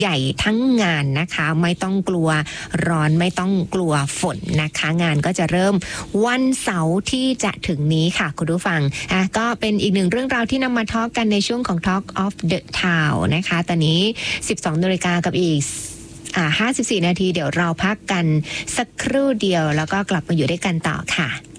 ใหญ่ทั้งงานนะคะไม่ต้องกลัวร้อนไม่ต้องกลัวฝนนะคะงานก็จะเริ่มวันเสาร์ที่จะถึงนี้ค่ะคุณผู้ฟังก็เป็นอีกหนึ่งเรื่องราวที่นำมาทอล์กกันในช่วงของ Talk of the Town นะคะตอนนี้ 12 นาฬิกากับอีก54 นาทีเดี๋ยวเราพักกันสักครู่เดียวแล้วก็กลับมาอยู่ด้วยกันต่อค่ะ